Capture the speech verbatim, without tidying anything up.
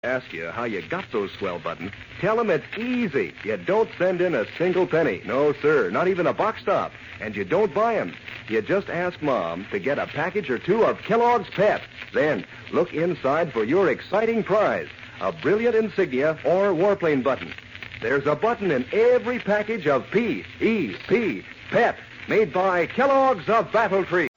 Ask you how you got those swell buttons. Tell them it's easy. You don't send in a single penny. No, sir, not even a box top. And you don't buy them. You just ask Mom to get a package or two of Kellogg's Pep. Then look inside for your exciting prize, a brilliant insignia or warplane button. There's a button in every package of P E P, Pep, made by Kellogg's of Battle Tree.